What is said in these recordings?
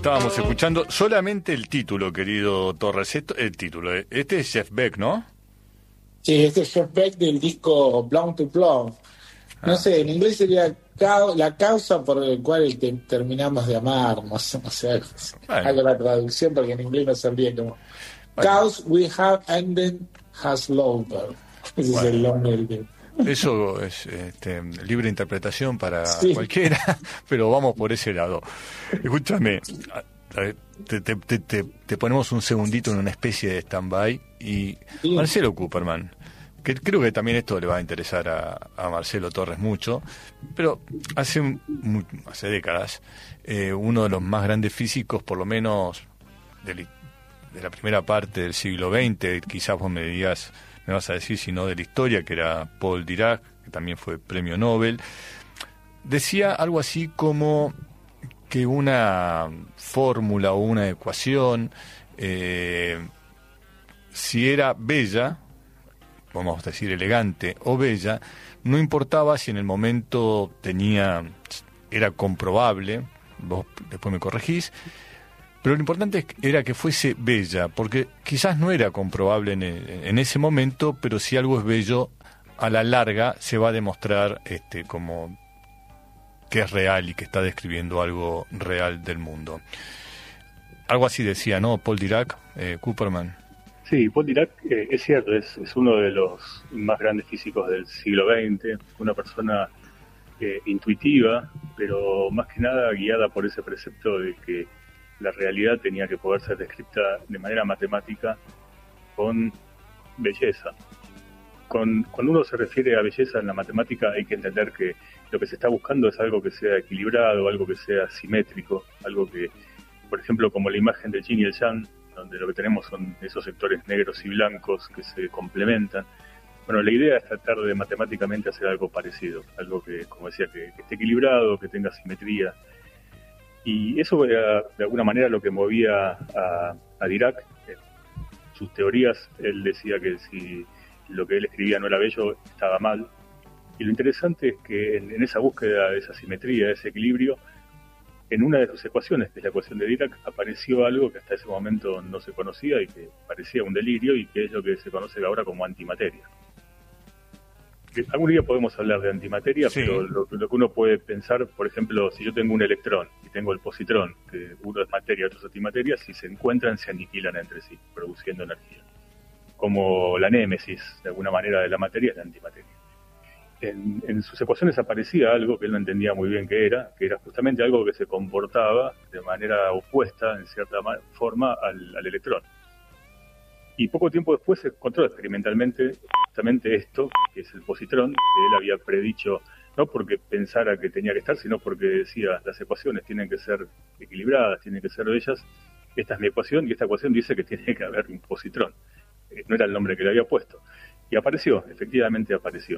Estábamos escuchando solamente el título, querido Torres. El título. Este es Jeff Beck, ¿no? Sí, este es Jeff Beck del disco Blown to Blow. No sé, en inglés sería la causa por la cual terminamos de amarnos. No sé, Bueno, hago la traducción porque en inglés no sabría cómo. bueno, Cause we have ended has loved. Ese es el bueno. nombre del disco. Eso es libre interpretación para Sí. cualquiera, pero vamos por ese lado. Escúchame, te ponemos un segundito en una especie de stand-by y Sí. Marcelo Cooperman, que creo que también esto le va a interesar a Marcelo Torres mucho, pero hace décadas, uno de los más grandes físicos, por lo menos de la primera parte del siglo XX, quizás vos me vas a decir si no de la historia, que era Paul Dirac, que también fue premio Nobel, decía algo así como que una fórmula o una ecuación, si era bella, vamos a decir elegante o bella, no importaba si en el momento era comprobable, vos después me corregís, pero lo importante era que fuese bella, porque quizás no era comprobable en ese momento, pero si algo es bello, a la larga se va a demostrar como que es real y que está describiendo algo real del mundo. Algo así decía, ¿no? Paul Dirac, Cooperman. Sí, Paul Dirac es cierto, es uno de los más grandes físicos del siglo XX, una persona intuitiva, pero más que nada guiada por ese precepto de que la realidad tenía que poder ser descrita de manera matemática con belleza. Cuando uno se refiere a belleza en la matemática hay que entender que lo que se está buscando es algo que sea equilibrado, algo que sea simétrico, algo que, por ejemplo, como la imagen del yin y el yang, donde lo que tenemos son esos sectores negros y blancos que se complementan. Bueno, la idea es tratar de matemáticamente hacer algo parecido, algo que, como decía, que esté equilibrado, que tenga simetría. Y eso era de alguna manera lo que movía a Dirac. Sus teorías, él decía que si lo que él escribía no era bello, estaba mal. Y lo interesante es que en esa búsqueda de esa simetría, de ese equilibrio, en una de sus ecuaciones, que es la ecuación de Dirac, apareció algo que hasta ese momento no se conocía y que parecía un delirio y que es lo que se conoce ahora como antimateria. Algún día podemos hablar de antimateria, sí. Pero lo que uno puede pensar, por ejemplo, si yo tengo un electrón y tengo el positrón, que uno es materia, otro es antimateria, si se encuentran se aniquilan entre sí, produciendo energía. Como la némesis, de alguna manera, de la materia es la antimateria. En sus ecuaciones aparecía algo que él no entendía muy bien qué era justamente algo que se comportaba de manera opuesta, en cierta forma, al electrón. Y poco tiempo después se encontró experimentalmente justamente esto, que es el positrón, que él había predicho, no porque pensara que tenía que estar, sino porque decía, las ecuaciones tienen que ser equilibradas, tienen que ser bellas. Esta es mi ecuación y esta ecuación dice que tiene que haber un positrón. No era el nombre que le había puesto. Y apareció, efectivamente apareció.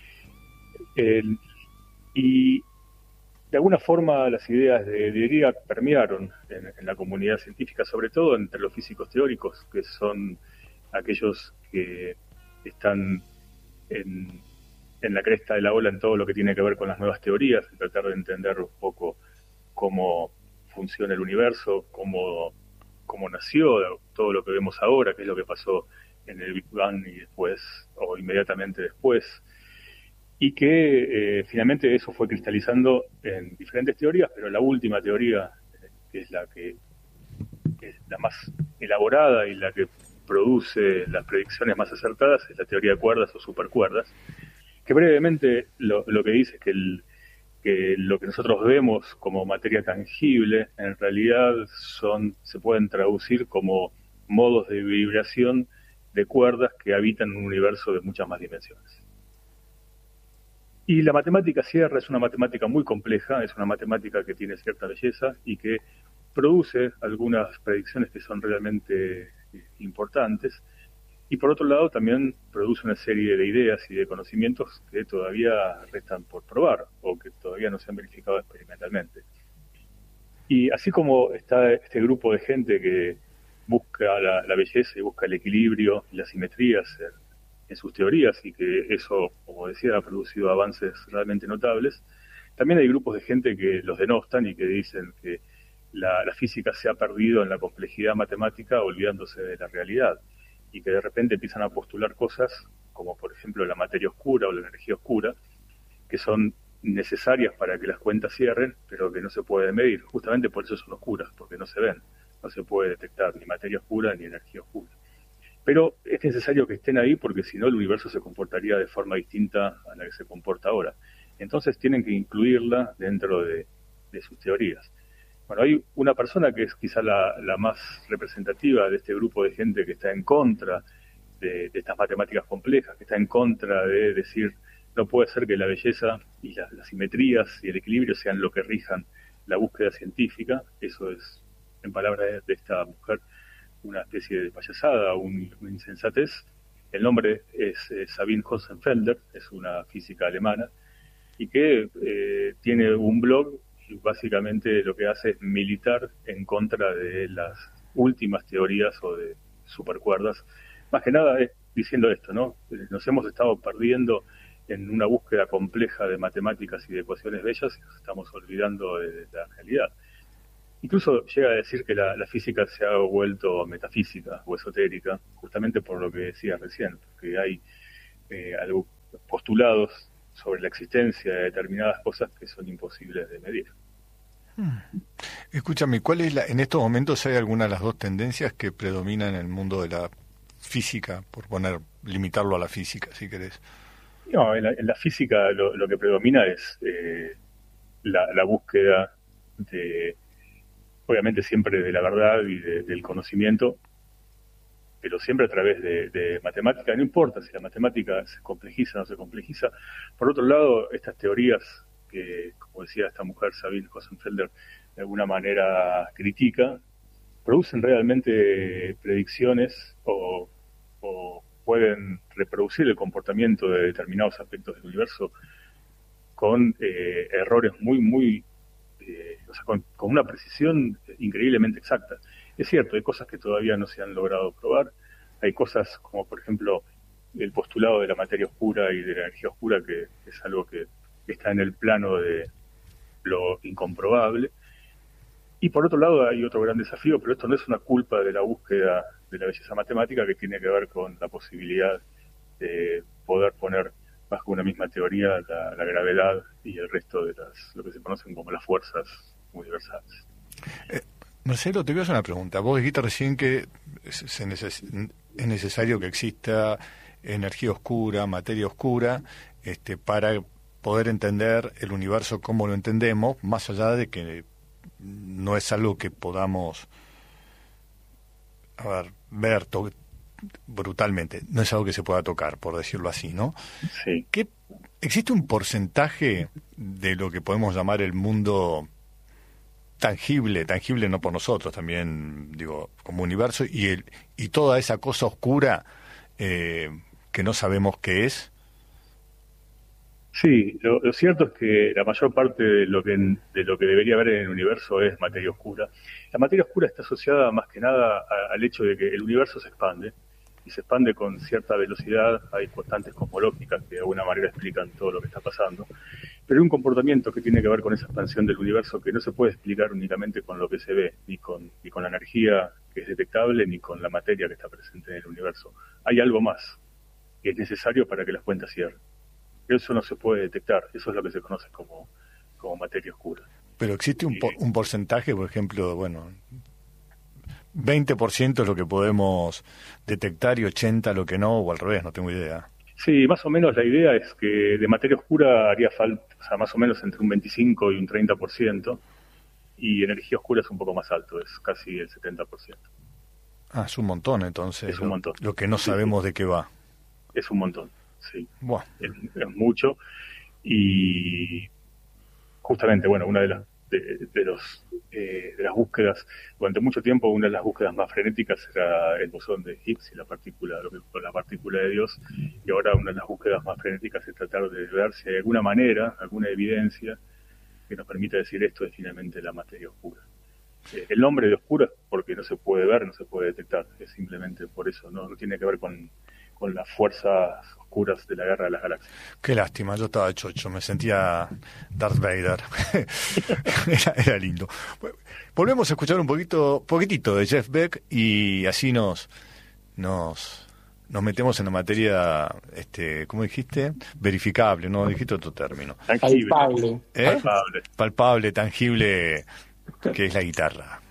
Y de alguna forma las ideas de Dirac permearon en la comunidad científica, sobre todo entre los físicos teóricos, que son aquellos que están en la cresta de la ola en todo lo que tiene que ver con las nuevas teorías, tratar de entender un poco cómo funciona el universo, cómo nació todo lo que vemos ahora, qué es lo que pasó en el Big Bang y después, o inmediatamente después, y que finalmente eso fue cristalizando en diferentes teorías, pero la última teoría, que es la más elaborada y la que produce las predicciones más acertadas, es la teoría de cuerdas o supercuerdas, que brevemente lo que dice es que lo que nosotros vemos como materia tangible, en realidad se pueden traducir como modos de vibración de cuerdas que habitan un universo de muchas más dimensiones. Y la matemática sierra es una matemática muy compleja, es una matemática que tiene cierta belleza y que produce algunas predicciones que son realmente importantes. Y por otro lado también produce una serie de ideas y de conocimientos que todavía restan por probar o que todavía no se han verificado experimentalmente. Y así como está este grupo de gente que busca la belleza y busca el equilibrio y las simetrías en sus teorías y que eso, como decía, ha producido avances realmente notables, también hay grupos de gente que los denostan y que dicen que la física se ha perdido en la complejidad matemática olvidándose de la realidad y que de repente empiezan a postular cosas como por ejemplo la materia oscura o la energía oscura, que son necesarias para que las cuentas cierren, pero que no se pueden medir. Justamente por eso son oscuras, porque no se ven, no se puede detectar ni materia oscura ni energía oscura. Pero es necesario que estén ahí porque si no el universo se comportaría de forma distinta a la que se comporta ahora. Entonces tienen que incluirla dentro de sus teorías. Bueno, hay una persona que es quizá la más representativa de este grupo de gente que está en contra de estas matemáticas complejas, que está en contra de decir no puede ser que la belleza y las simetrías y el equilibrio sean lo que rijan la búsqueda científica. Eso es, en palabras de esta mujer, una especie de payasada, una insensatez. El nombre es Sabine Hossenfelder, es una física alemana, y que tiene un blog y básicamente lo que hace es militar en contra de las últimas teorías o de supercuerdas. Más que nada es diciendo esto, ¿no? Nos hemos estado perdiendo en una búsqueda compleja de matemáticas y de ecuaciones bellas y nos estamos olvidando de la realidad. Incluso llega a decir que la física se ha vuelto metafísica o esotérica, justamente por lo que decía recién, porque hay postulados sobre la existencia de determinadas cosas que son imposibles de medir. Escúchame, ¿cuál es en estos momentos hay alguna de las dos tendencias que predominan en el mundo de la física, por limitarlo a la física, si querés? No, en la física lo que predomina es la búsqueda de, obviamente siempre de la verdad y del conocimiento, pero siempre a través de matemática. No importa si la matemática se complejiza o no se complejiza. Por otro lado, estas teorías que, como decía esta mujer, Sabine Hossenfelder, de alguna manera critica, producen realmente predicciones o pueden reproducir el comportamiento de determinados aspectos del universo con errores muy o sea, con una precisión increíblemente exacta. Es cierto, hay cosas que todavía no se han logrado probar, hay cosas como por ejemplo el postulado de la materia oscura y de la energía oscura, que es algo que está en el plano de lo incomprobable. Y por otro lado hay otro gran desafío, pero esto no es una culpa de la búsqueda de la belleza matemática, que tiene que ver con la posibilidad de poder poner bajo una misma teoría la gravedad y el resto de lo que se conocen como las fuerzas universales. Marcelo, te voy a hacer una pregunta. Vos dijiste recién que es necesario que exista energía oscura, materia oscura, para poder entender el universo como lo entendemos, más allá de que no es algo que podamos ver brutalmente, no es algo que se pueda tocar, por decirlo así, ¿no? Sí. ¿Existe un porcentaje de lo que podemos llamar el mundo tangible no por nosotros, también digo como universo, y toda esa cosa oscura que no sabemos qué es? Sí, lo cierto es que la mayor parte de lo que debería haber en el universo es materia oscura. La materia oscura está asociada más que nada al hecho de que el universo se expande, y se expande con cierta velocidad. Hay constantes cosmológicas que de alguna manera explican todo lo que está pasando, pero hay un comportamiento que tiene que ver con esa expansión del universo que no se puede explicar únicamente con lo que se ve, ni con la energía que es detectable, ni con la materia que está presente en el universo. Hay algo más que es necesario para que las cuentas cierren. Eso no se puede detectar, eso es lo que se conoce como materia oscura. Pero existe un porcentaje, por ejemplo, 20% es lo que podemos detectar y 80% lo que no, o al revés, no tengo idea. Sí, más o menos la idea es que de materia oscura haría falta, o sea, más o menos entre un 25 y un 30%, y energía oscura es un poco más alto, es casi el 70%. Ah, es un montón entonces. Es un montón. Lo que no sabemos de qué va. Es un montón, sí. Buah. Es mucho. Y justamente, una de las búsquedas, durante mucho tiempo, una de las búsquedas más frenéticas era el bosón de Higgs y la partícula de Dios, y ahora una de las búsquedas más frenéticas es tratar de ver si hay alguna manera, alguna evidencia que nos permita decir esto es finalmente la materia oscura. El nombre de oscura es porque no se puede ver, no se puede detectar, es simplemente por eso, no tiene que ver con con las fuerzas oscuras de la Guerra de las Galaxias. Qué lástima, yo estaba chocho, me sentía Darth Vader. Era lindo. Volvemos a escuchar un poquitito de Jeff Beck y así nos metemos en la materia, ¿cómo dijiste? Verificable, ¿no? Dijiste otro término. Tangible. Palpable. Palpable, tangible, que es la guitarra.